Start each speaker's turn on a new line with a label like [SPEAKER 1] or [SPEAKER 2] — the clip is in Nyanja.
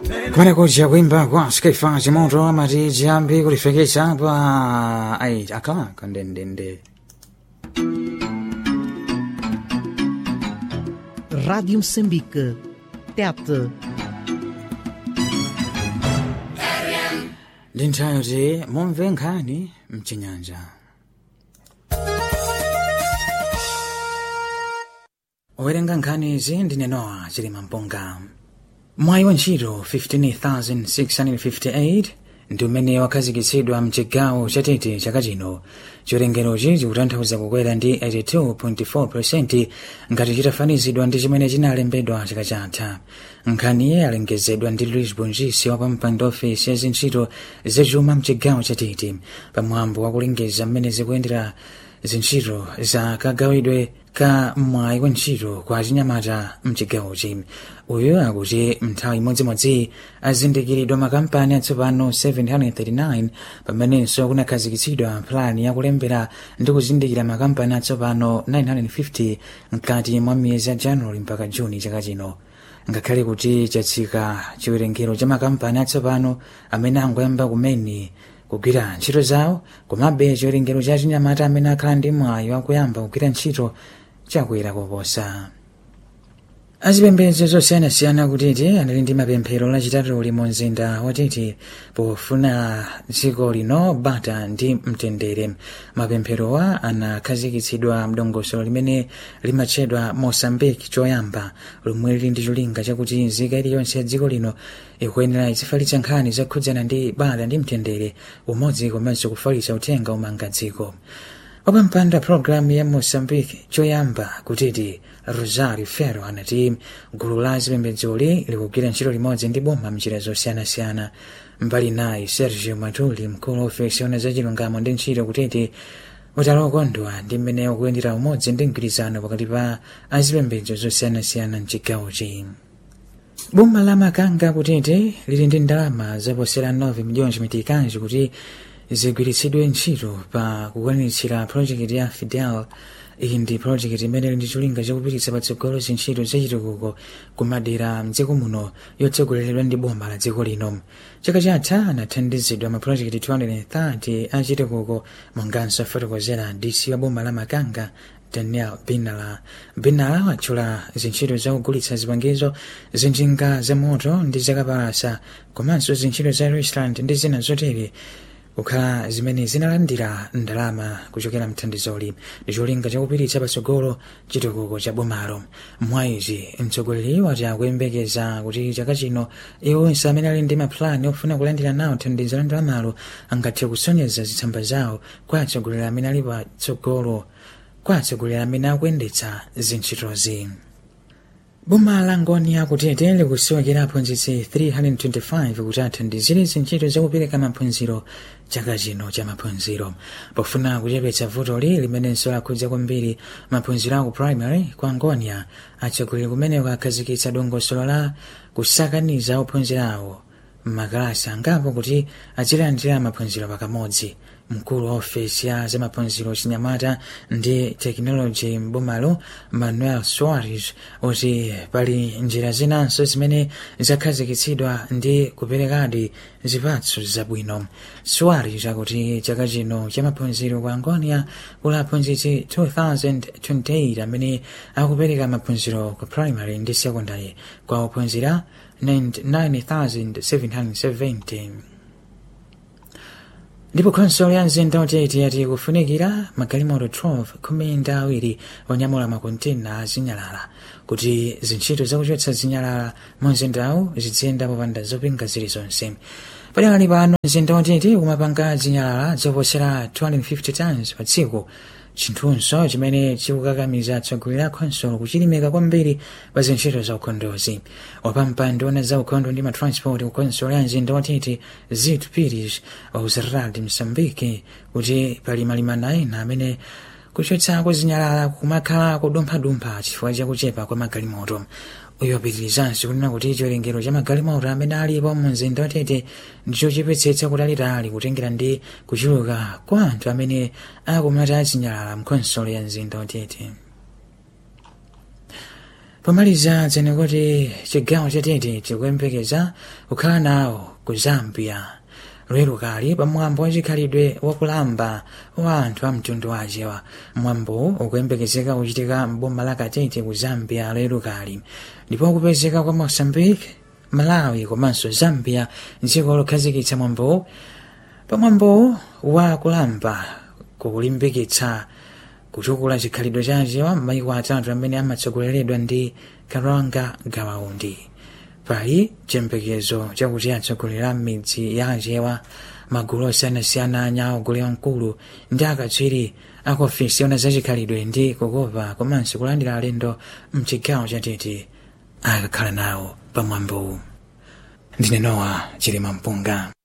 [SPEAKER 1] Kumene kuja kuimba kwa Skyfire chimoto amati chiyambi kulifekesa pa akalaka ndendende.
[SPEAKER 2] Rádio Moçambique, TET.
[SPEAKER 1] Ndi nthawi yoti mumve nkhani mchinyanja. Owerenga nkhani izi ndine Noah Chilima Mpunga. Mwayi wa ntchito 15,658 ndi umene wakhazikitsidwa mchigawo cha Tete chaka chino. Chiwerengerochi chikutanthauza kukwera ndi 82.4% ngati chitafanizidwa ndi chimene chinalembedwa chaka chatha. Nkhaniyi yalengezedwa ndi Lisbon Jisi wa pampando ofesi ya zintchito zachuma mchigawo cha Tete pamwambo wakulengeza mmene zikuyendera zintchito za kagawidwe ka mwayi wa ntchito kwa achinyamata mchigawochi. Uyu akuti mnthawi imodzimodzi azindikiridwa makampani atsopano 739 pamenenso kunakhazikitsidwa plani yakulembera ndi kuzindikira makampani atsopano 950 mkati mwa miyezi ya Januwale mpaka Juni chaka chino. Ngakhale kuti chatsika chiwerengero cha makampani atsopano amene angoyamba kumene kugwira ntchito zawo, komabe chiwerengero cha achinyamata amene akhala ndi mwayi wakuyamba kugwira ntchito chakwera koposa. Azipembedzo zosiyanasiyana kutete anali ndi mapemphero lachitatu mu mzinda wa Tete pofuna dziko lino bata ndi mtendere. Mapempherowa anakhazikitsidwa mdongosolo limene limatchedwa Mozambique choyamba, lomwe lili ndi cholinga chakuti nzika iliyonse ya dziko lino ikuyenera izifalitsa nkhani zakhudzana ndi bata ndi mtendere, umodzi komanso kufalitsa uthenga umanga dziko. Wapampando programu ya Mozambique choyamba kutete Rosario Ferro anati gulu la zipembedzoli likugwira ntchito limodzi ndi boma mnjira zosiyanasiyana. Mbali naye Sergio Matuli, mkulu wa ofesi yona za chilungamo ndi ntchito kutete, utali okondwa ndi mmene ukuyendera umodzi ndi mgwirizano pakati pa azipembedzo zosiyanasiyana mchigawochi. Boma la Makanga kutete lili ndi ndalama zoposera 9 miliyoni chimitikanji kuti zigwiritsidwe ntchito pa kukwaniritsira project ya Fidel. Iyi ndi project imene ndi cholinga chakupititsa patsogolo zintchito zachitukuko kumadera mdziko muno yotsogoleredwa ndi boma la dziko lino. Chaka chatha anathandizidwa ma project 230 achitukuko monganso afotokozera DC wa boma la Makanga Daniel Binala. Binala watchula zintchito zakugulitsa zipangizo zinjinga za moto ndi zakapalasa komanso zintchito za restaurant ndi zina zotere kukhala zimene zinalandira ndalama kuchokera mthandizoli ndi cholinga chakupititsa patsogolo chitukuko cha bomalo. Mwaizi mtsogoleri wati akuyembekeza kuti chaka chino iwo onse amene ali ndi maplani ofuna kulandira nawo thandizo la ndalamalo angathe kusonyeza zitsamba zawo kwa atsogoleri amene ali patsogolo, kwa atsogoleri amene akuyendetsa zintchitozi. Boma la Ngonia kutete likusowekera aphunzitsi 325 kuti athandizire zintchito zakupereka maphunziro chaka chino cha maphunziro pofuna kuchepetsa vutoli limenenso lakhudza kwambiri maphunziro aku primary kwa Ngonia. Atsogoleri kumeneko akhazikitsa dongosolo la kusakaniza ophunzirawo m'makalasi angapo kuti azilandira maphunziro pakamodzi. Mkulu wa ofesi ya zamaphunziro chinyamata ndi tekinoloji m'bomalo Manuel Soares kuti pali njira zinanso zimene zakhazikitsidwa ndi kuperekadi zipatso zabwino. Soares akuti chaka chino cha maphunziro kwa Ngonia kuli aphunzitsi 2028 amene akupereka maphunziro ku primary ndi secondary kwa ophunzira 99,770. Ndipo konsolo ya mzinda wa Tete yati kufunikira magalimoto 12 khumi ndi awiri onyamula makontena azinyalala kuti zintchito zakuchotsa zinyalala mu mzindawu ziziyenda popanda zopinga zilizonse. Padakali pano mzinda wa Tete kumapanga zinyalala zoposera 250 tons pa tsiku, chinthuso chimene chikukakamiza atsogoleri a konsolo kuchilimika kwambiri pa zintchito za ukhondozi. Wapampando ona za ukhondo ndi matransport ku konsolo ya mzinda wa Tete Zito Pires Uzerraldi Msambiki kuti pali malimana ena amene kuchotsa kwa zinyalala kumakhala kudumphadumpha chifukwa chakuchepa kwa magalimoto. Uyo apitirizanso kunena kuti chiwerengero cha magalimoto amene alipo mu mzinda wa Tete ndichochepetsetsa kutalitali kutengera ndi kuchuluka kwa anthu amene akumata azinyalala mkonsolo ya mzinda wa Tete. pomaliza dzene kuti chigawo chatete chikuyembekeza kukhala nawo ku Zambia lero kali pamwambo wachikhalidwe wakulamba wa anthu a mtundu wachewa. Mwambo ukuyembekezeka kuchitika m'boma la Katete ku Zambia lero kali, ndipo kupezeka kwa Mozambique, Malawi komanso Zambia dziko lokhazikitsa pamwambo wa kulamba kulimbikitsa kuchukula chikhalidwe chachewa m'mayiko atatu amene amatsogoleredwa ndi Karanga Gawaundi. Pali chiyembekezo chakuti atsogoleri a midzi ya achewa, magulu osiyanasiyana anyaogoli amkulu ndi akatswiri aku ofisi yona zachikhalidwe ndi kukopa komanso kulandira alendo mchigawo chatete akakhala nawo pamwambo. Ndine Noah Chilima Mpunga.